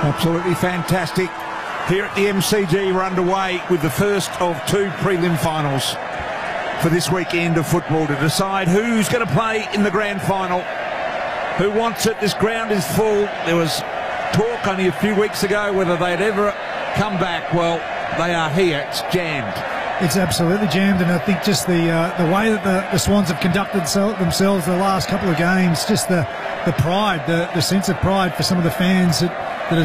Absolutely fantastic. Here at the MCG, we're underway with the first of two prelim finals for this weekend of football to decide who's going to play in the grand final, who wants it. This ground is full. There was talk only a few weeks ago whether they'd ever come back. Well, they are here. It's jammed. It's absolutely jammed, and I think just the way that the Swans have conducted themselves the last couple of games, just the pride, the sense of pride for some of the fans that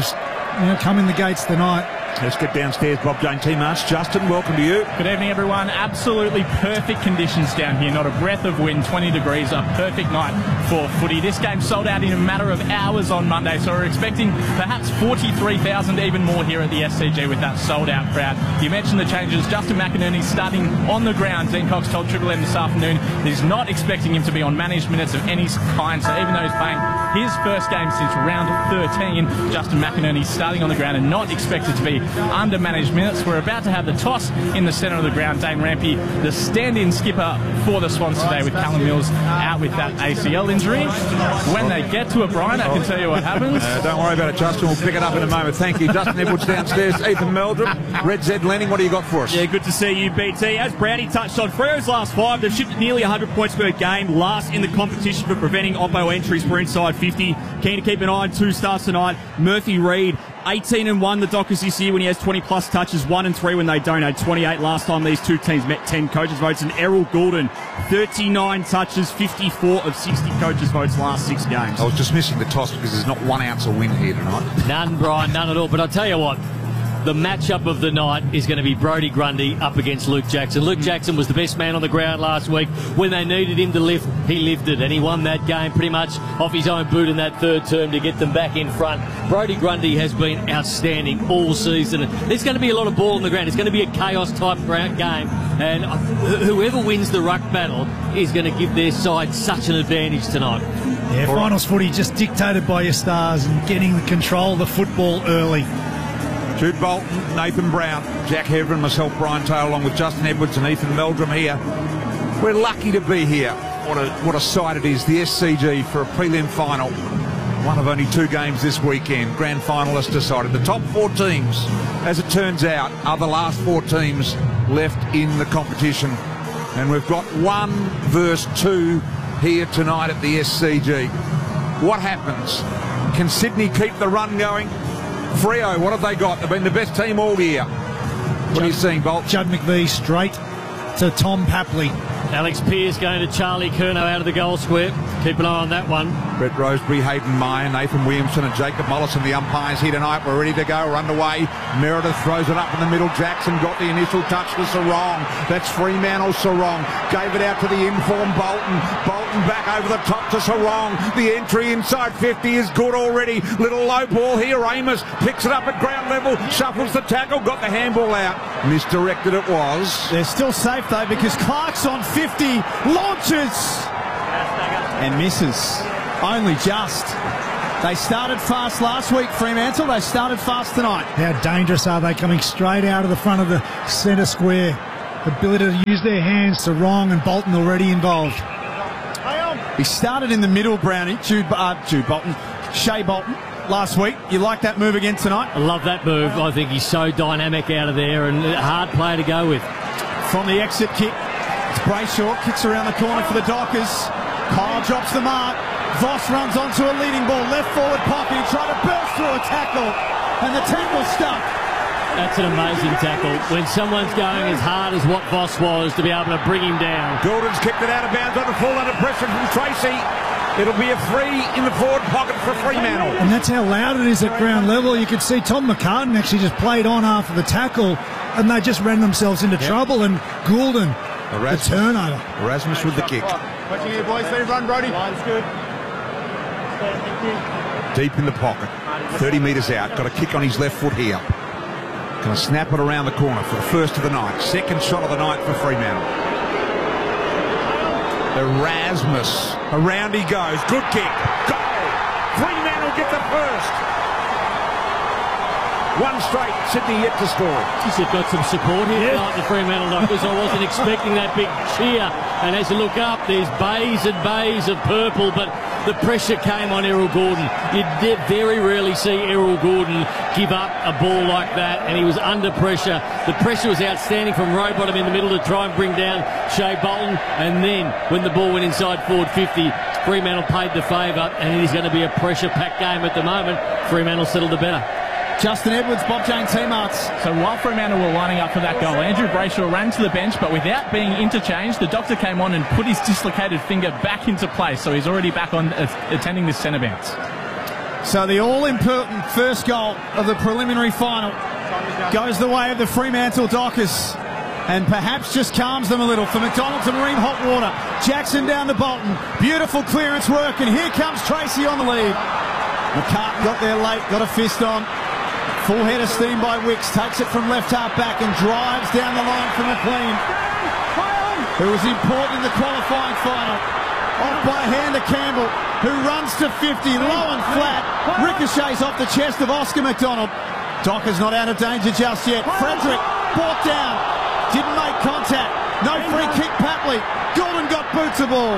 have come in the gates tonight. Let's get downstairs. Bob Jane T-March. Justin, welcome to you. Good evening, everyone. Absolutely perfect conditions down here. Not a breath of wind, 20 degrees, a perfect night for footy. This game sold out in a matter of hours on Monday, so we're expecting perhaps 43,000, even more here at the SCG with that sold-out crowd. You mentioned the changes. Justin McInerney starting on the ground. Dean Cox told Triple M this afternoon that he's not expecting him to be on managed minutes of any kind, so even though he's playing his first game since round 13, Justin McInerney starting on the ground and not expected to be under managed minutes. We're about to have the toss in the centre of the ground. Dane Rampy, the stand-in skipper for the Swans today, with Callum Mills out with that ACL injury. When they get to it, Brian, I can tell you what happens. Don't worry about it, Justin. We'll pick it up in a moment. Thank you. Justin Edwards downstairs. Ethan Meldrum, Red Z Lenning. What do you got for us? Yeah, good to see you, BT. As Brownie touched on, Freo's last five, they've shipped nearly 100 points per game, last in the competition for preventing Oppo entries for inside 50. Keen to keep an eye on two stars tonight. Murphy Reid, 18-1 the Dockers this year when he has 20-plus touches, 1-3 when they don't. Had 28 last time these two teams met 10 coaches' votes. And Errol Goulden, 39 touches, 54 of 60 coaches' votes last 6 games. I was dismissing the toss because there's not 1 ounce of wind here tonight. None, Brian, none at all. But I'll tell you what, the matchup of the night is going to be Brodie Grundy up against Luke Jackson. Luke Jackson was the best man on the ground last week. When they needed him to lift, he lifted, and he won that game pretty much off his own boot in that third term to get them back in front. Brodie Grundy has been outstanding all season. There's going to be a lot of ball on the ground. It's going to be a chaos-type game, and whoever wins the ruck battle is going to give their side such an advantage tonight. Yeah, finals footy just dictated by your stars and getting the control of the football early. Jude Bolton, Nathan Brown, Jack Heverin, myself, Brian Taylor, along with Justin Edwards and Ethan Meldrum here. We're lucky to be here. What a sight it is, the SCG for a prelim final. One of only 2 games this weekend. Grand finalists decided. The top 4 teams, as it turns out, are the last 4 teams left in the competition. And we've got 1 versus 2 here tonight at the SCG. What happens? Can Sydney keep the run going? Freo, what have they got? They've been the best team all year. What are you seeing, Bolt? Judd McVie straight to Tom Papley. Alex Pearce going to Charlie Curnow out of the goal square. Keep an eye on that one. Brett Roseberry, Hayden Meyer, Nathan Williamson and Jacob Mollison, the umpires here tonight. We're ready to go. We're underway. Meredith throws it up in the middle. Jackson got the initial touch to Sarong. That's Fremantle. Sarong gave it out to the informed Bolton. Bolton back over the top to Sarong. The entry inside 50 is good already. Little low ball here. Amos picks it up at ground level. Shuffles the tackle. Got the handball out. Misdirected it was. They're still safe though, because Clark's on 50. Launches and misses. Only just. They started fast last week, Fremantle. They started fast tonight. How dangerous are they, coming straight out of the front of the centre square? Ability to use their hands. Sarong and Bolton already involved. He started in the middle, Brownie. Jude Bolton. Shea Bolton last week. You like that move again tonight? I love that move. I think he's so dynamic out of there and a hard player to go with. From the exit kick, it's Brayshaw, kicks around the corner for the Dockers. Kyle drops the mark. Voss runs onto a leading ball, left forward pocket. He tried to burst through a tackle, and the tackle stuck. That's an amazing tackle. When someone's going as hard as what Voss was, to be able to bring him down. Gordon's kicked it out of bounds on the full under pressure from Tracy. It'll be a free in the forward pocket for Fremantle. And that's how loud it is at ground level. You could see Tom McCartan actually just played on after the tackle, and they just ran themselves into trouble. And Goulden, the turnover. Erasmus with the kick. Watching here, boys. Let him run, Brodie. Line's good. Deep in the pocket. 30 metres out. Got a kick on his left foot here. Going to snap it around the corner for the first of the night. Second shot of the night for Fremantle. Erasmus. Around he goes. Good kick. Goal. Fremantle get the first. 1 straight. Sydney yet to score. They've got some support here tonight, the Fremantle Dockers. I wasn't expecting that big cheer. And as you look up, there's bays and bays of purple, but the pressure came on Errol Gordon. You very rarely see Errol Gordon give up a ball like that, and he was under pressure. The pressure was outstanding from Rowbottom in the middle to try and bring down Shea Bolton, and then when the ball went inside forward 50, Fremantle paid the favour, and it is going to be a pressure-packed game at the moment. Fremantle settled the better. Justin Edwards, Bob Jane teammates. So while Fremantle were lining up for that goal, Andrew Brayshaw ran to the bench, but without being interchanged, the doctor came on and put his dislocated finger back into place, so he's already back on attending this centre bounce. So the all-important first goal of the preliminary final goes the way of the Fremantle Dockers, and perhaps just calms them a little. For McDonald to Marine Hotwater, Jackson down to Bolton, beautiful clearance work, and here comes Tracy on the lead. McCartan got there late, got a fist on. Full head of steam by Wicks, takes it from left half back and drives down the line for McLean, who was important in the qualifying final. Off by a hand to Campbell, who runs to 50, low and flat, ricochets off the chest of Oscar McDonald. Docker's not out of danger just yet. Frederick brought down, didn't make contact, no free kick. Papley, Gordon got boots a ball.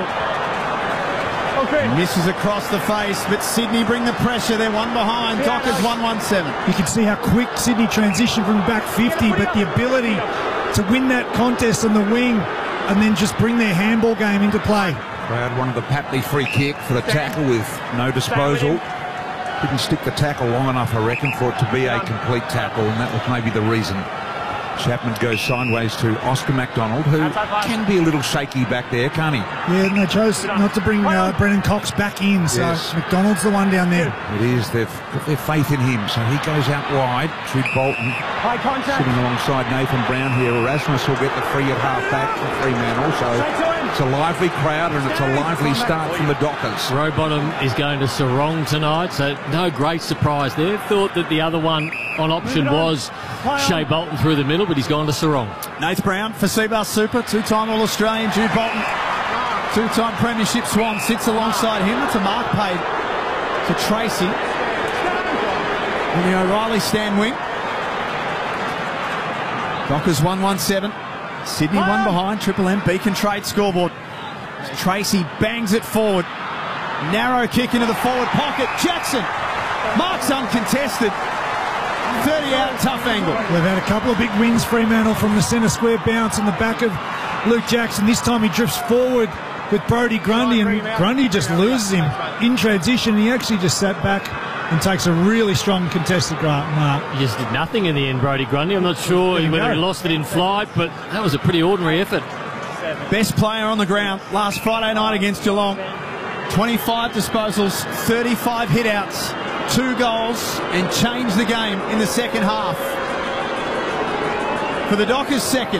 Misses across the face, but Sydney bring the pressure. They're one behind. Dockers 1-1-7. You can see how quick Sydney transitioned from the back 50, but the ability to win that contest on the wing and then just bring their handball game into play. Brad wanted the Papley free kick for the tackle with no disposal. Didn't stick the tackle long enough, I reckon, for it to be a complete tackle, and that was maybe the reason. Chapman goes sideways to Oscar McDonald, who can be a little shaky back there, can't he? Yeah, and they chose not to bring Brennan Cox back in, so yes. McDonald's the one down there. It is. They've got their faith in him, so he goes out wide to Bolton. Sitting alongside Nathan Brown here. Erasmus will get the free at half-back for Fremantle, so it's a lively crowd and it's a lively start from the Dockers. Rowbottom is going to Sarong tonight, so no great surprise there. Thought that the other one on option was Shea Bolton through the middle, but he's gone to Sarong. Nath Brown for Seabass Super, two-time All-Australian. Jude Bolton, two-time Premiership Swan, sits alongside him. That's a mark paid to Tracy in the O'Reilly stand wing. Dockers 1-1-7. Sydney one behind. Triple M Beacon Trade scoreboard. Tracy bangs it forward. Narrow kick into the forward pocket. Jackson marks uncontested. 30 out, tough angle. We've had a couple of big wins, Fremantle, from the centre square bounce on the back of Luke Jackson. This time he drifts forward with Brodie Grundy, and Grundy just loses him in transition. He actually just sat back and takes a really strong contested mark. He just did nothing in the end, Brodie Grundy. I'm not sure whether he lost it in flight, but that was a pretty ordinary effort. Best player on the ground last Friday night against Geelong. 25 disposals, 35 hit-outs, 2 goals, and changed the game in the second half. For the Dockers, second.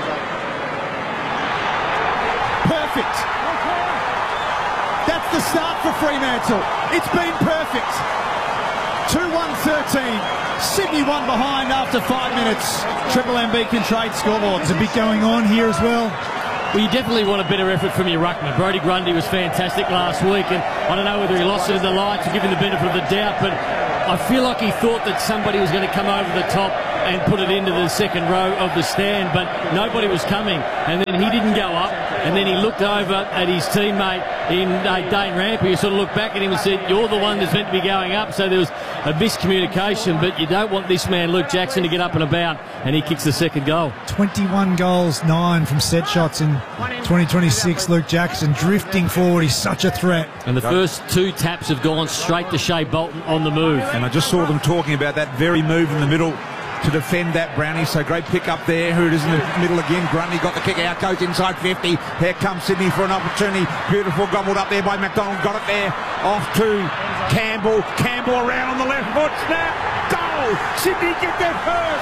Perfect. That's the start for Fremantle. It's been perfect. 2-1-13. Sydney one behind after 5 minutes. Triple M Beacon Trade scoreboard. There's a bit going on here as well. Well, you definitely want a better effort from your ruckman. Brodie Grundy was fantastic last week, and I don't know whether he lost it in the light to give him the benefit of the doubt, but I feel like he thought that somebody was going to come over the top and put it into the second row of the stand, but nobody was coming, and then he didn't go up, and then he looked over at his teammate in Dane Rampy, who sort of looked back at him and said, "You're the one that's meant to be going up," so there was a miscommunication, but you don't want this man, Luke Jackson, to get up and about, and he kicks the second goal. 21 goals, 9 from set shots in 2026. Luke Jackson drifting forward. He's such a threat. And the first 2 taps have gone straight to Shea Bolton on the move. And I just saw them talking about that very move in the middle to defend that, Brownie. So great pick up there. Who it is in the middle again. Grundy got the kick out, goes inside 50. Here comes Sydney for an opportunity. Beautiful gobbled up there by McDonald. Got it there. Off to Campbell. Campbell around on the left foot. Snap. Goal. Sydney get there first.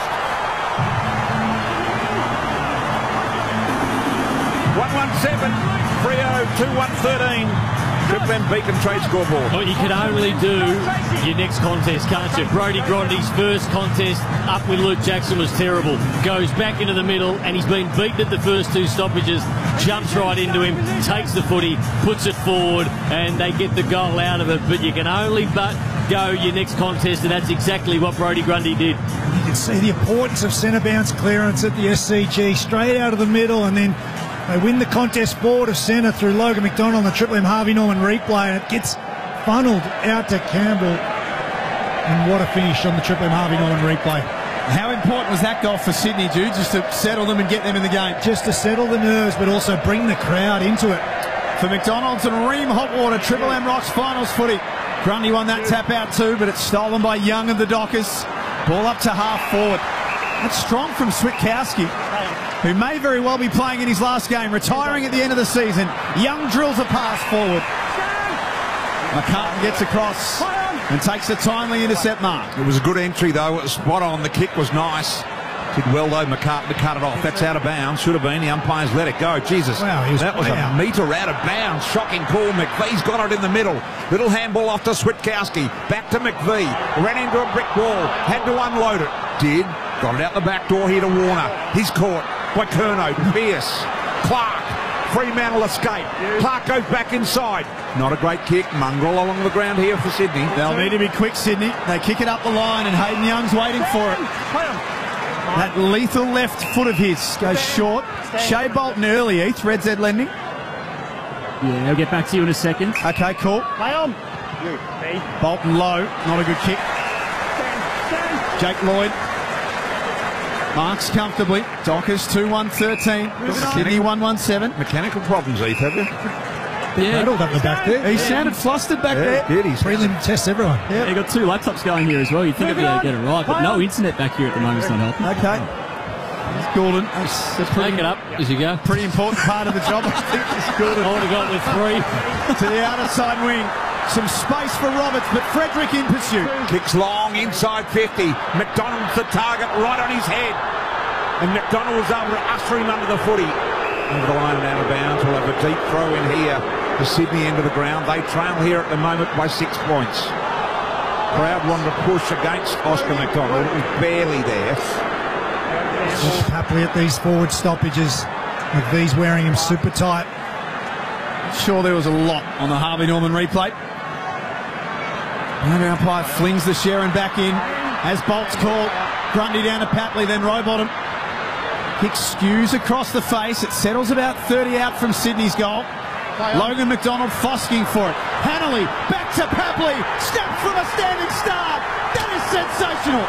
1-1-7. Freo 2-1-13. Triple M Beacon Trade scoreboard. Well, you can only do your next contest, can't you? Brodie Grundy's first contest up with Luke Jackson was terrible. Goes back into the middle, and he's been beaten at the first 2 stoppages. Jumps right into him, takes the footy, puts it forward, and they get the goal out of it. But you can only go your next contest, and that's exactly what Brodie Grundy did. You can see the importance of centre bounce clearance at the SCG, straight out of the middle, and then They win the contest forward of centre through Logan McDonald and the Triple M Harvey Norman replay, and it gets funneled out to Campbell. And what a finish on the Triple M Harvey Norman replay. How important was that goal for Sydney, Jude, just to settle them and get them in the game? Just to settle the nerves, but also bring the crowd into it. For McDonald's and Ream Hotwater, Triple M Rocks finals footy. Grundy won that tap out too, but it's stolen by Young of the Dockers. Ball up to half forward. That's strong from Switkowski, who may very well be playing in his last game, retiring at the end of the season. Young drills a pass forward. McCartan gets across and takes a timely intercept mark. It was a good entry, though. It was spot on. The kick was nice. Did well, though, McCartan to cut it off. That's out of bounds. Should have been. The umpires let it go. Jesus. Wow, that was a metre out of bounds. Shocking call. McVee's got it in the middle. Little handball off to Switkowski. Back to McVee. Ran into a brick wall. Had to unload it. Did. Got it out the back door here to Warner. He's caught by Curnow. Pierce. Clark. Fremantle escape. Clark goes back inside. Not a great kick. Mongrel along the ground here for Sydney. They'll need to be quick, Sydney. They kick it up the line and Hayden Young's waiting for it. That lethal left foot of his goes short. Shea Bolton early, Heath. Red Z Lending. Yeah, I'll get back to you in a second. Okay, cool. Play on. Bolton low. Not a good kick. Jake Lloyd. Marks comfortably. Dockers 2-1-13. Sydney 1-1-7. Mechanical problems, Heath, have you? Yeah, rattled up the back there. He sounded flustered back there. Did he? Prelim tests everyone. Yeah, you got two laptops going here as well. You'd think I'd be able to get it right, but no internet back here at the moment's not helping. Okay. Gordon. That's Take it up as you go. pretty important part of the job. I think it's Gordon. I would have gone with 3. To the outer side wing. Some space for Roberts, but Frederick in pursuit. Kicks long inside 50. McDonald's the target right on his head. And McDonald was able to usher him under the footy. Over the line and out of bounds. We'll have a deep throw in here. The Sydney end of the ground. They trail here at the moment by 6 points. Crowd wanted to push against Oscar McDonald. It was barely there. Happily at these forward stoppages. McVee's wearing him super tight. Sure, there was a lot on the Harvey Norman replay. And umpire flings the Sharon back in as Bolt's called. Grundy down to Papley, then Rowbottom. Kick skews across the face. It settles about 30 out from Sydney's goal. Logan McDonald fosking for it. Hanley back to Papley. Snapped from a standing start. That is sensational.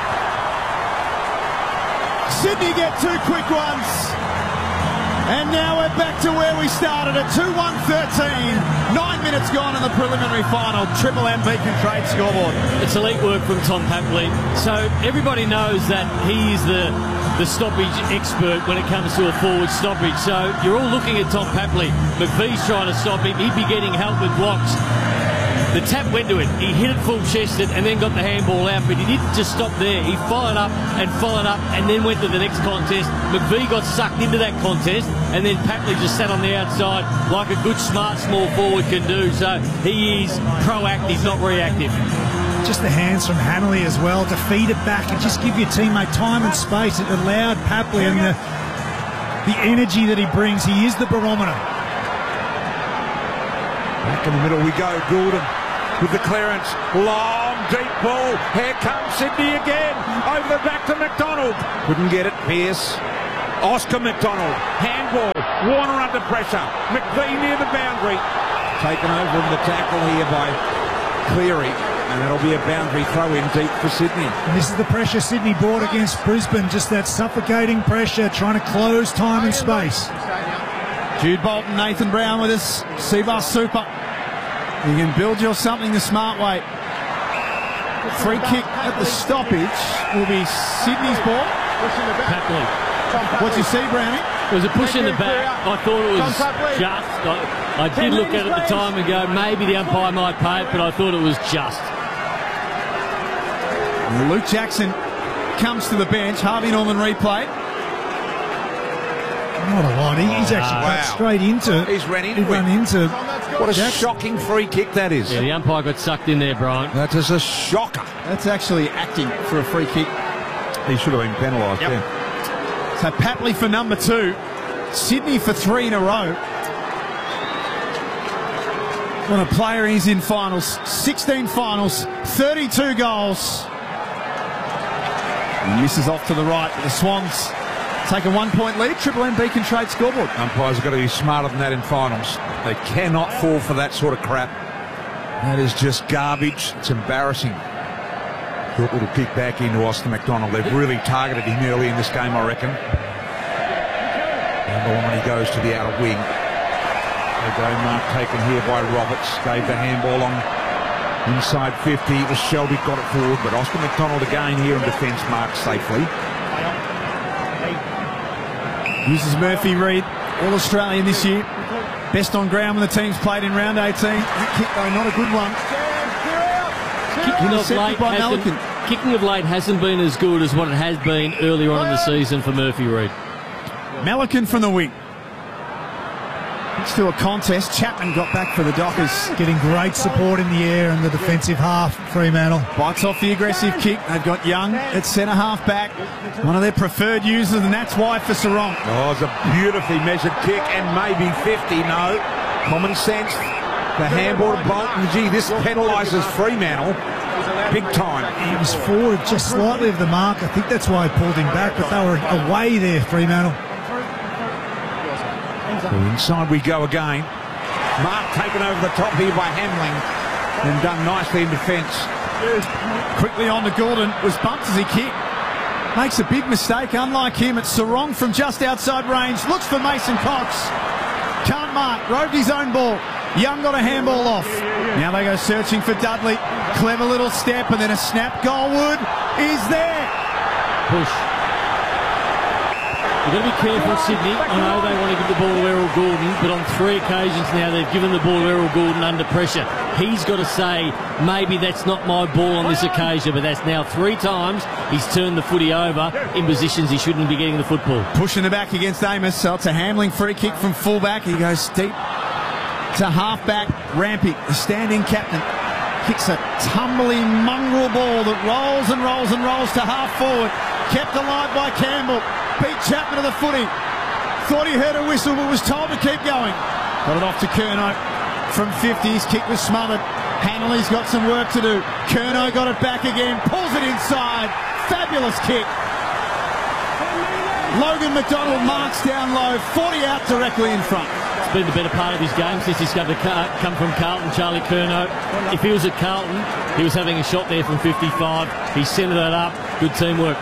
Sydney get 2 quick ones. And now we're back to where we started at 2-1-13. 9 minutes gone in the preliminary final. Triple M Beacon Trade scoreboard. It's elite work from Tom Papley. So everybody knows that he is the stoppage expert when it comes to a forward stoppage. So you're all looking at Tom Papley. McVee's trying to stop him. He'd be getting help with blocks. The tap went to it. He hit it full-chested and then got the handball out, but he didn't just stop there. He followed up and then went to the next contest. McVee got sucked into that contest, and then Papley just sat on the outside like a good, smart, small forward can do. So he is proactive, not reactive. Just the hands from Hanley as well to feed it back and just give your teammate time and space. It allowed Papley and the energy that he brings. He is the barometer. Back in the middle we go. Goulden with the clearance. Long, deep ball. Here comes Sydney again. Over the back to McDonald. Couldn't get it. Pierce. Oscar McDonald. Handball. Warner under pressure. McVee near the boundary. Taken over in the tackle here by Cleary. And that'll be a boundary throw in deep for Sydney. And this is the pressure Sydney brought against Brisbane. Just that suffocating pressure, trying to close time and space. Jude Bolton, Nathan Brown with us. Seabus Super. You can build your something the smart way. Free kick at the stoppage will be Sydney's ball. Papley. What you see, Brownie? It was a push in the back. I thought it was just. I did look at it at the time and go, maybe the umpire might pay it, but I thought it was just. Luke Jackson comes to the bench. Harvey Norman replay. Not a lot. He's actually got straight into it. He's run into He ran into What a Jackson. shocking free kick that is. Yeah, the umpire got sucked in there, Brian. That is a shocker. That's actually acting for a free kick. He should have been penalised, Yep. yeah. So Papley for number 2. Sydney for 3 in a row. What a player he's in finals. 16 finals, 32 goals. He misses off to the right, but the Swans take a 1-point lead. Triple M Beacon Trade scoreboard. Umpires have got to be smarter than that in finals. They cannot fall for that sort of crap. That is just garbage. It's embarrassing. Good little kick back into Austin McDonald. They've really targeted him early in this game, I reckon. And when he goes to the outer wing. There go, mark taken here by Roberts. Gave the handball on inside 50. It was Shelby got it forward, but Austin McDonald again here in defence, marked safely. Uses Murphy Reid, All-Australian this year. Best on ground when the team's played in round 18. That kick, though, not a good one. Kicking of late hasn't been as good as what it has been earlier on in the season for Murphy Reid. Melican from the wing. It's still a contest. Chapman got back for the Dockers. Getting great support in the air in the defensive half, Fremantle. Bites off the aggressive kick. They've got Young at centre half back. One of their preferred users, and that's why for Sarong. Oh, it's a beautifully measured kick, and maybe 50. No, common sense. The handball to Bolton. Gee, this penalises Fremantle big time. He was forward just slightly of the mark. I think that's why he pulled him back, but they were away there, Fremantle. So inside we go again. Mark taken over the top here by Hamling and done nicely in defence. Quickly on to Gordon. Was bumped as he kicked. Makes a big mistake. Unlike him, it's Sarong from just outside range. Looks for Mason Cox. Can't mark. Roved his own ball. Young got a handball off. Now they go searching for Dudley. Clever little step and then a snap. Goalwood is there. Push. You've got to be careful, Sydney. I know they want to give the ball to Errol Gordon, but on 3 occasions now they've given the ball to Errol Gordon under pressure. He's got to say, maybe that's not my ball on this occasion, but that's now 3 times he's turned the footy over in positions he shouldn't be getting the football. Pushing the back against Amos, so it's a Hamling free kick from fullback. He goes deep to halfback. Rampy, the standing captain, kicks a tumbly mongrel ball that rolls and rolls and rolls to half forward. Kept alive by Campbell. Beat Chapman to the footy. Thought he heard a whistle but was told to keep going. Got it off to Curnow from 50. His kick was smothered. Hanley's got some work to do. Curnow got it back again. Pulls it inside. Fabulous kick. Logan McDonald marks down low. 40 out directly in front. It's been the better part of his game since he's come from Carlton, Charlie Curnow. If he was at Carlton, he was having a shot there from 55. He centred that up. Good teamwork.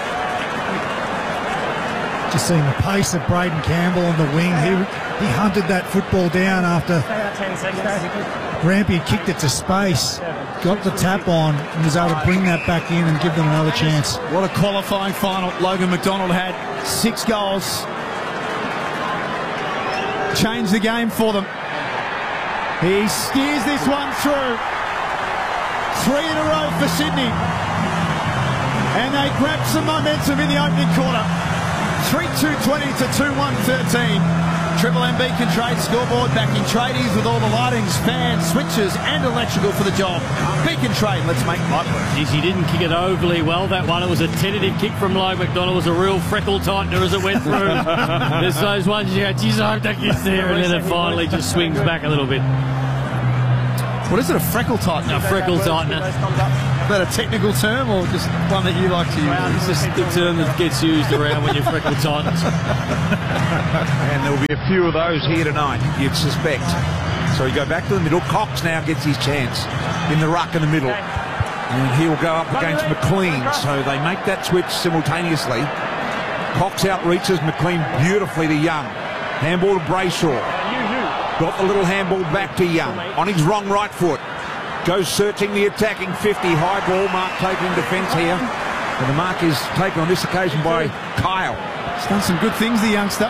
Just seeing the pace of Braden Campbell on the wing. He hunted that football down after Rampy kicked it to space, got the tap on, and was able to bring that back in and give them another chance. What a qualifying final Logan McDonald had. 6 goals. Changed the game for them. He steers this one through. 3 in a row for Sydney. And they grabbed some momentum in the opening quarter. 3-2-20 to 2-1-13. Triple M Beacon Trade scoreboard, backing tradies with all the lightings, fans, switches and electrical for the job. Beacon Trade, let's make light work. Geez, he didn't kick it overly well, that one. It was a tentative kick from Logan McDonald. It was a real freckle tightener as it went through. There's those ones you go, geez, I hope that gets there, and then it finally just swings back a little bit. What is it, a freckle tightener? A freckle tightener. Is that a technical term or just one that you like to use? It's just the term that gets used around when you freckle tightens. And there'll be a few of those here tonight, you'd suspect. So we go back to the middle. Cox now gets his chance in the ruck in the middle. And he'll go up against McLean. So they make that switch simultaneously. Cox outreaches McLean beautifully to Young. Handball to Brayshaw. Got the little handball back to Young on his wrong right foot. Goes searching the attacking 50. High ball, mark taken in defence here. And the mark is taken on this occasion by Kyle. He's done some good things, the youngster.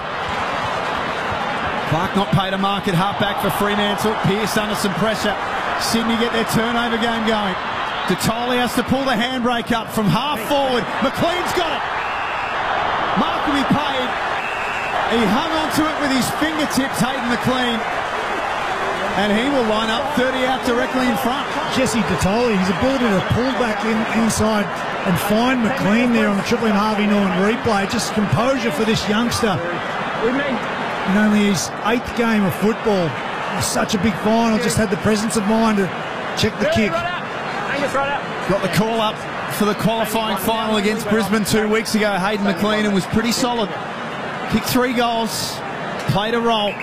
Clark not paid a mark at halfback for Fremantle. Pearce under some pressure. Sydney get their turnover game going. Detoli has to pull the handbrake up from half forward. McLean's got it. Mark will be paid. He hung on to it with his fingertips, Hayden McLean. And he will line up 30 out directly in front. Jesse Detoli, his ability to pull back inside and find McLean there on the Triple M Harvey Norman replay. Just composure for this youngster. In only his 8th game of football. Such a big final. Just had the presence of mind to check the kick. Got the call up for the qualifying final against Brisbane 2 weeks ago, Hayden McLean, and was pretty solid. Kicked 3 goals, played a role.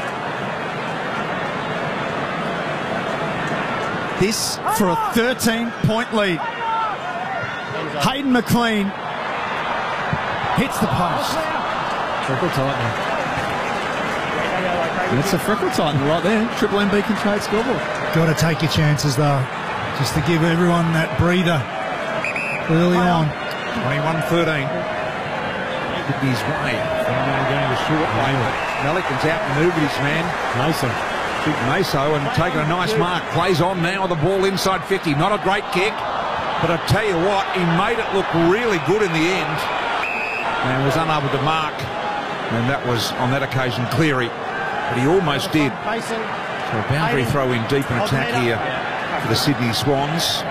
This for a 13-point lead. Hayden McLean hits the post. Triple tighten. That's a freckle tighten right there. Triple M Beacon Trade scoreboard. Got to take your chances, though, just to give everyone that breather early on. 21-13. Sydney's way. Going the short way, but Melican's outmaneuvered his man. Mason. Big Meso, and taking a nice mark. Plays on now with the ball inside 50. Not a great kick, but I tell you what, he made it look really good in the end and was unable to mark. And that was, on that occasion, Cleary. But he almost did. So a boundary throw in deep in attack here for the Sydney Swans.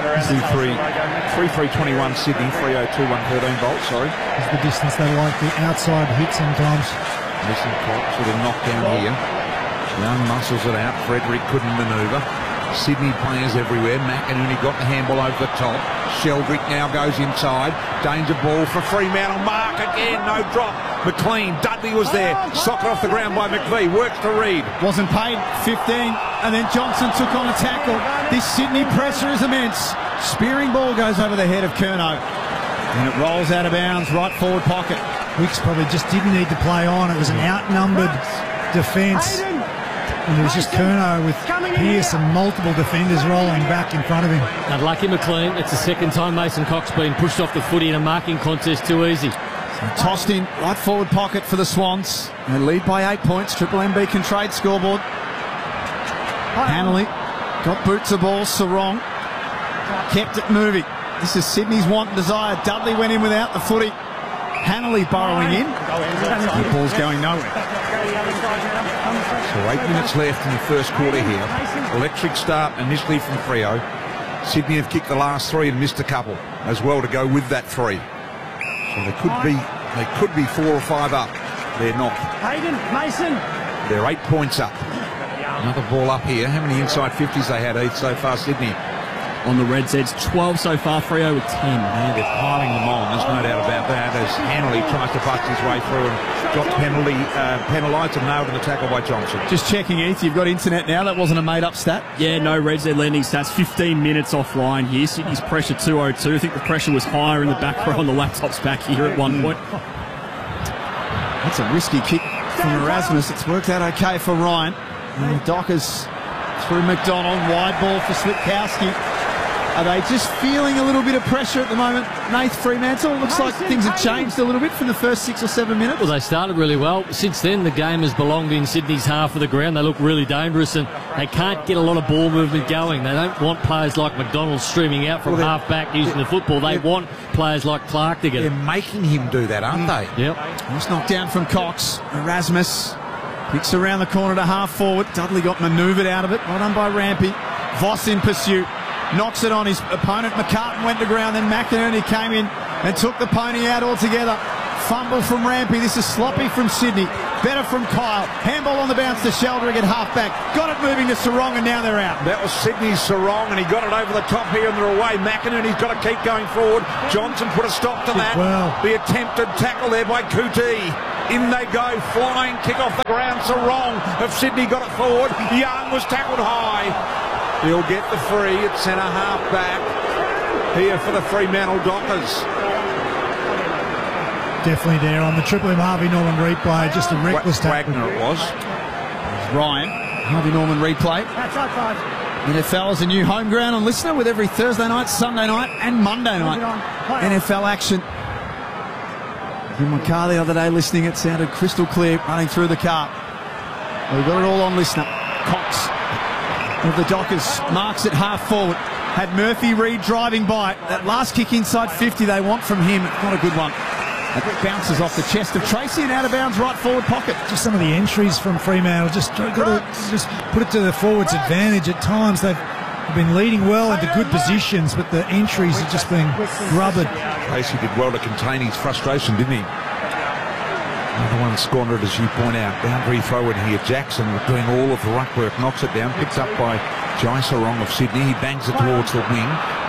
3-3-21 Sydney, 3-0-2-1-13 Bolt, sorry. It's the distance they like, the outside hit sometimes. Missing Cox with a knockdown here. Young muscles it out. Frederick couldn't manoeuvre. Sydney players everywhere. McInerney got the handball over the top. Sheldrick now goes inside. Danger ball for Fremantle. Mark again. No drop. McLean. Dudley was there. Socket off the ground by McVie. Works to Reid. Wasn't paid. 15. And then Johnson took on a tackle. This Sydney pressure is immense. Spearing ball goes over the head of Curnow. And it rolls out of bounds. Right forward pocket. Wicks probably just didn't need to play on. It was an outnumbered defence. And it was just Curnow with Pearce and multiple defenders rolling back in front of him. Unlucky McLean. It's the second time Mason Cox been pushed off the footy in a marking contest too easy. So tossed in right forward pocket for the Swans. They lead by 8 points. Triple M Beacon Trade scoreboard. Hanley got boots the ball. Sarong kept it moving. This is Sydney's want and desire. Dudley went in without the footy. Hanley burrowing in. The ball's going nowhere. So 8 minutes left in the first quarter here. Electric start initially from Freo. Sydney have kicked the last 3 and missed a couple as well to go with that 3. So they could be 4 or 5 up. They're not. Hayden, Mason. They're 8 points up. Another ball up here. How many inside 50s they had each so far, Sydney? On the Reds' edge, 12 so far, Freo with 10. Yeah, they're piling them on, there's no doubt about that, as Hanley tries to bust his way through and got penalised and nailed in the tackle by Johnson. Just checking, Heath, you've got internet now. That wasn't a made-up stat. Yeah, no Reds' their landing stats. 15 minutes offline here. Sydney's pressure 202. I think the pressure was higher in the back row on the laptops back here at one point. That's a risky kick from Erasmus. It's worked out okay for Ryan. And the Dockers through McDonald. Wide ball for Slitkowski. Are they just feeling a little bit of pressure at the moment? Nath Fremantle, looks like things have changed a little bit from the first 6 or 7 minutes. Well, they started really well. Since then, the game has belonged in Sydney's half of the ground. They look really dangerous and they can't get a lot of ball movement going. They don't want players like McDonald streaming out from half-back using the football. They want players like Clark to get it. They're making him do that, aren't they? Yep. Nice knocked down from Cox. Erasmus kicks around the corner to half-forward. Dudley got manoeuvred out of it. Well done by Rampy. Voss in pursuit. Knocks it on his opponent. McCartan went to ground, then McInerney came in and took the pony out altogether. Fumble from Rampy. This is sloppy from Sydney. Better from Kyle. Handball on the bounce to Sheldrick at halfback. Got it moving to Sarong and now they're out. That was Sydney's Sarong and he got it over the top here and they're away. McInerney's got to keep going forward. Johnson put a stop to that. Well. The attempted tackle there by Kuti. In they go, flying kick off the ground. Sarong of Sydney got it forward. Young was tackled high. He'll get the free at centre half back here for the Fremantle Dockers. Definitely there on the Triple M Harvey Norman replay. Just a reckless tackle. Wagner it was. Ryan, Harvey Norman replay. NFL is a new home ground on Listener with every Thursday night, Sunday night and Monday night NFL action. In my car the other day listening, it sounded crystal clear running through the car. We've got it all on Listener. Cox of the Dockers marks it half forward. Had Murphy Reid driving by. That last kick inside 50 they want from him. Not a good one. It bounces off the chest of Tracy and out of bounds right forward pocket. Just some of the entries from Fremantle. Just got to just put it to the forwards' advantage. At times they've been leading well into good positions, but the entries have just been rubbered. Tracy did well to contain his frustration, didn't he? Another one squandered, as you point out. Boundary throw in here. Jackson doing all of the ruck work. Knocks it down. Picked up by Jai Sarong of Sydney. He bangs it towards the wing.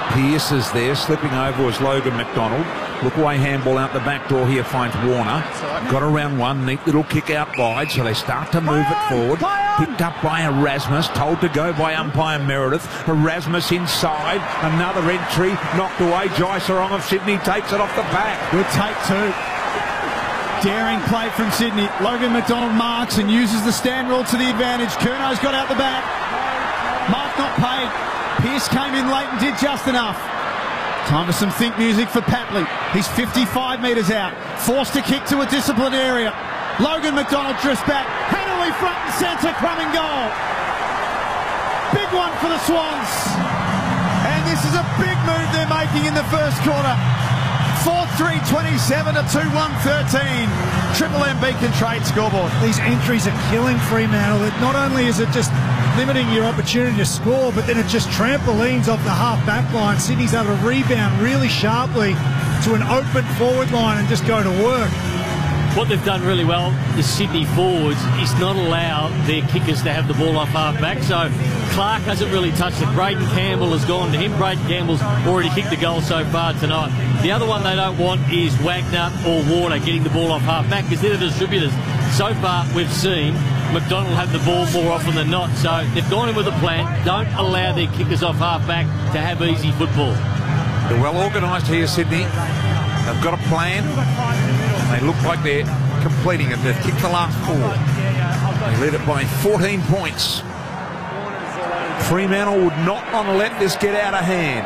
Pearce is there, slipping over was Logan McDonald. Look away handball out the back door here, finds Warner. Got around one, neat little kick out wide, so they start to move it forward. Picked up by Erasmus, told to go by umpire Meredith. Erasmus inside, another entry, knocked away. Jai Sarong of Sydney takes it off the back. Good take too. Daring play from Sydney. Logan McDonald marks and uses the stand rule to the advantage. Curno's got out the back. Mark not paid. Pearce came in late and did just enough. Time for some think music for Papley. He's 55 metres out. Forced to kick to a disciplined area. Logan McDonald drifts back. Henley front and centre, crumb and goal. Big one for the Swans. And this is a big move they're making in the first quarter. 4-3-27 to 2-1-13. Triple M Beacon Trade scoreboard. These entries are killing Fremantle. Not only is it just limiting your opportunity to score, but then it just trampolines off the half-back line. Sydney's able to rebound really sharply to an open forward line and just go to work. What they've done really well, the Sydney forwards, is not allow their kickers to have the ball off half-back. So Clark hasn't really touched it. Braden Campbell has gone to him. Braden Campbell's already kicked the goal so far tonight. The other one they don't want is Wagner or Warner getting the ball off half-back because they're the distributors. So far, we've seen McDonald have the ball more often than not. So they've gone in with a plan. Don't allow their kickers off half-back to have easy football. They're well organised here, Sydney. They've got a plan. They look like they're completing it. They've kicked the last 4. They led it by 14 points. Fremantle would not want to let this get out of hand.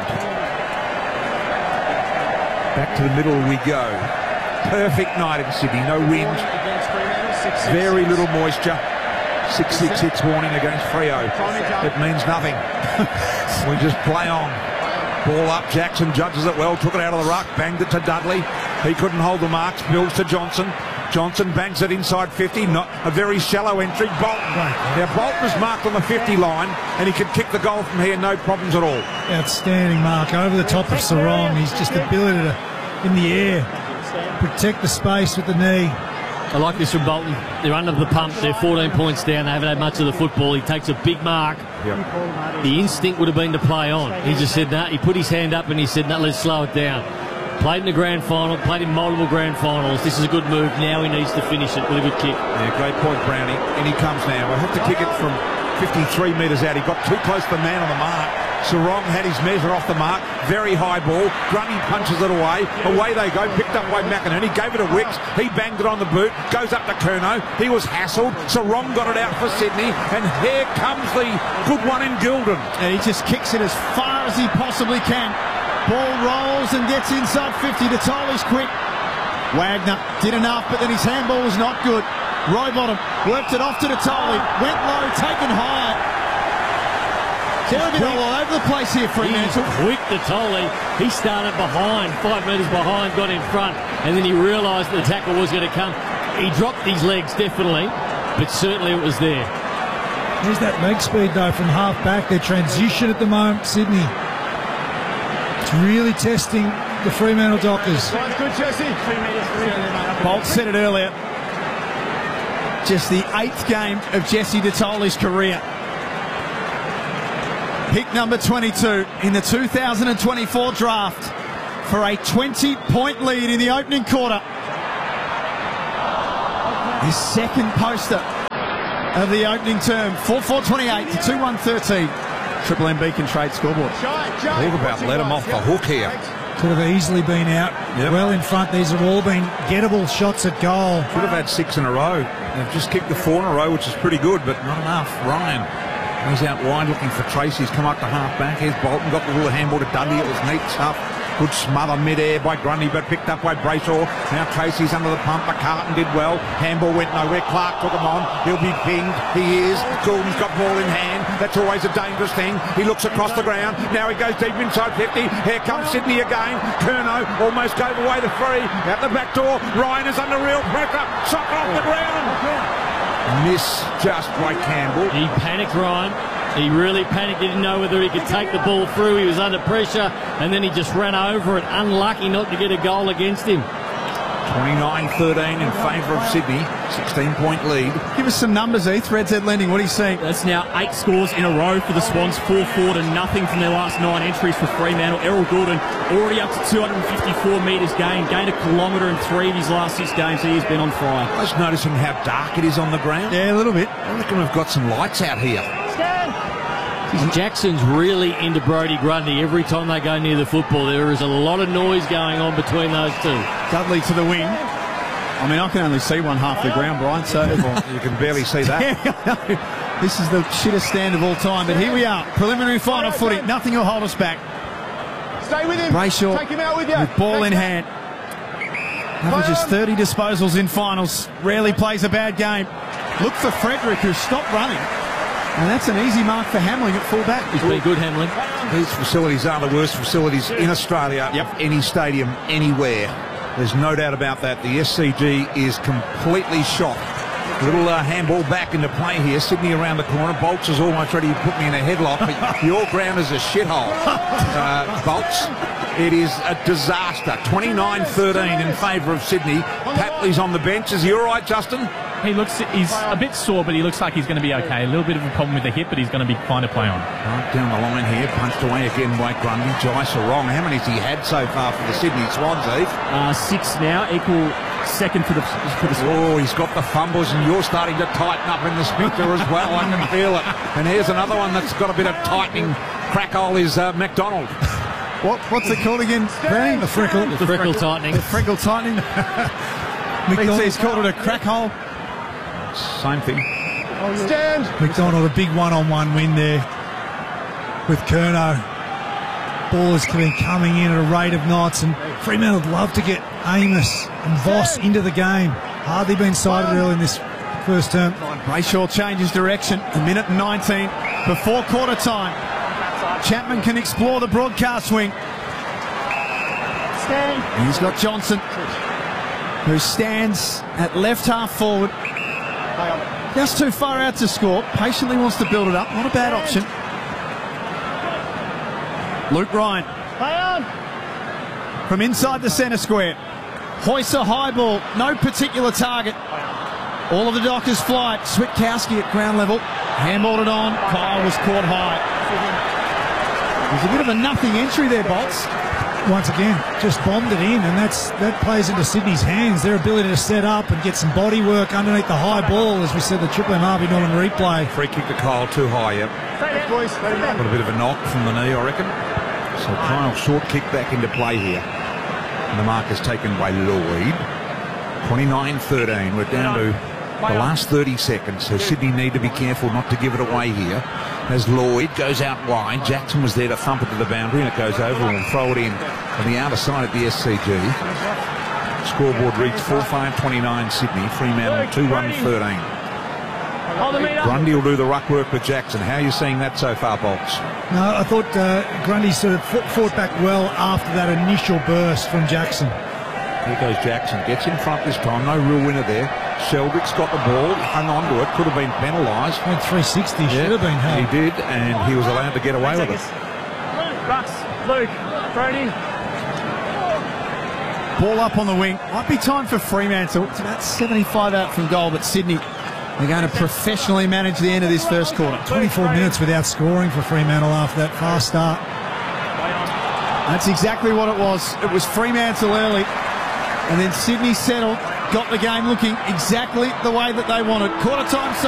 Back to the middle we go. Perfect night in Sydney. No wind. Very little moisture. 666 warning against Freo. It means nothing. We just play on. Ball up, Jackson judges it well, took it out of the ruck, banged it to Dudley. He couldn't hold the marks, builds to Johnson. Johnson bangs it inside 50, not a very shallow entry. Bolton. Now Bolton's marked on the 50 line and he can kick the goal from here, no problems at all. Outstanding mark over the top of Sarong. He's just ability to, in the air, protect the space with the knee. I like this from Bolton. They're under the pump. They're 14 points down. They haven't had much of the football. He takes a big mark. Yep. The instinct would have been to play on. He just said, no. He put his hand up and he said, no, let's slow it down. Played in the grand final, played in multiple grand finals. This is a good move. Now he needs to finish it with a good kick. Yeah, great point, Brownie. And he comes now. We'll have to kick it from 53 metres out. He got too close to the man on the mark. Sarong had his measure off the mark. Very high ball. Grundy punches it away. Away they go. Picked up by McInerney. Gave it to Wicks. He banged it on the boot. Goes up to Curnow. He was hassled. Sarong got it out for Sydney. And here comes the good one in Gildan. And he just kicks it as far as he possibly can. Ball rolls and gets inside 50. to Toley's quick. Wagner did enough, but then his handball was not good. Rowbottom worked it off to Toley. Went low, taken high. They're a bit all over the place here, Fremantle. Quick to Toley. He started behind, 5 metres behind, got in front, and then he realised the tackle was going to come. He dropped his legs, definitely, but certainly it was there. There's that leg speed, though, from half-back. Their transition at the moment, Sydney. It's really testing the Fremantle Dockers. Good, Jesse. Bolt said it earlier. Just the 8th game of Jesse Detoli's career. Pick number 22 in the 2024 draft for a 20-point lead in the opening quarter. His second poster of the opening term. 4-4-28 to 2-1-13. Triple M Beacon Trade scoreboard. Talk about let him off the hook here. Could have easily been out. Yep. Well in front. These have all been gettable shots at goal. Could have had 6 in a row. They've just kicked the 4 in a row, which is pretty good, but not enough. Ryan. He's out wide looking for Tracy. He's come up to half-back. Here's Bolton. Got the little handball to Dudley. It was neat stuff. Good smother mid-air by Grundy, but picked up by Brayshaw. Now Tracy's under the pump. McCartan did well. Handball went nowhere. Clark took him on. He'll be pinged. He is. Goulden's got ball in hand. That's always a dangerous thing. He looks across the ground. Now he goes deep inside 50. Here comes Sydney again. Curnow almost gave away the free. Out the back door. Ryan is under real pressure. Shot off the ground. Miss just by Campbell. He panicked, Ryan. He really panicked. He didn't know whether he could take the ball through. He was under pressure, and then he just ran over it. Unlucky not to get a goal against him. 29-13 in favour of Sydney. 16-point lead. Give us some numbers, Heath. Red Z Lending, what are you seeing? That's now 8 scores in a row for the Swans, 4-4 to nothing from their last 9 entries for Fremantle. Errol Goulden already up to 254 metres gained a kilometre in 3 of his last 6 games. He has been on fire. I was noticing how dark it is on the ground. Yeah, a little bit. I reckon we've got some lights out here. Jackson's really into Brodie Grundy. Every time they go near the football, there is a lot of noise going on between those two. Dudley to the wing. I mean, I can only see one half the ground, Brian, so... You can barely see that. Yeah, this is the shittest stand of all time, but here we are. Preliminary final footy. Nothing will hold us back. Stay with him. Brayshaw Take him out with you. with ball in hand. Averages 30 disposals in finals. Rarely plays a bad game. Look for Frederick, who stopped running. And that's an easy mark for Hamling at full-back. He's been good, Hamling. These facilities are the worst facilities in Australia, any stadium, anywhere. There's no doubt about that. The SCG is completely shot. Little handball back into play here. Sydney around the corner. Bolts is almost ready to put me in a headlock, but your ground is a shithole. Bolts, it is a disaster. 29-13 in favour of Sydney. Papley's on the bench. Is he all right, Justin? He's a bit sore, but he looks like he's going to be okay. A little bit of a problem with the hip, but he's going to be fine to play on. Right down the line here, punched away again by Grundy. Jice are wrong. How many has he had so far for the Sydney Swans, Eve? 6 now, equal second for the Swans. Oh, he's got the fumbles, and you're starting to tighten up in the sphincter as well. I can feel it. And here's another one that's got a bit of tightening. Crack hole is McDonald. What's it called again, Brownie? The freckle tightening. The freckle tightening. He's called it a crack hole. Same thing. Stand. McDonald, a big one-on-one win there with Curnow. Ball is coming in at a rate of knots, and Fremantle would love to get Amos and Voss into the game. Hardly been sighted early in this first term. Brayshaw changes direction. A minute and 19 before quarter time. Chapman can explore the broadcast wing. And he's got Johnson, who stands at left half forward. Just too far out to score. Patiently wants to build it up. Not a bad option. Luke Ryan from inside the centre square. Hoists a high ball. No particular target. All of the Dockers fly. Switkowski at ground level. Handballed it on. Kyle was caught high. There's a bit of a nothing entry there, Bolts. Once again, just bombed it in, and that plays into Sydney's hands. Their ability to set up and get some body work underneath the high ball, as we said, the Triple M Harvey Norman replay. Free kick to Kyle, too high, yep. Got a bit of a knock from the knee, I reckon. So Kyle, short kick back into play here. And the mark is taken by Lloyd. 29-13. We're down to the last 30 seconds, so Sydney need to be careful not to give it away here. As Lloyd goes out wide, Jackson was there to thump it to the boundary, and it goes over and throw it in on the outer side at the SCG. Scoreboard reads 4-5-29 Sydney, Fremantle 2-1-13. Grundy will do the ruck work with Jackson. How are you seeing that so far, Bolts? No, I thought Grundy sort of fought back well after that initial burst from Jackson. Here goes Jackson, gets in front this time, no real winner there. Sheldrick's got the ball, hung on to it, could have been penalised. Went 360, should have been held. He did, and he was allowed to get away with it. Luke, Brodie. Ball up on the wing. Might be time for Fremantle. It's about 75 out from goal, but Sydney, they're going to professionally manage the end of this first quarter. 24 minutes without scoring for Fremantle after that fast start. That's exactly what it was. It was Fremantle early, and then Sydney settled, got the game looking exactly the way that they wanted. Quarter time.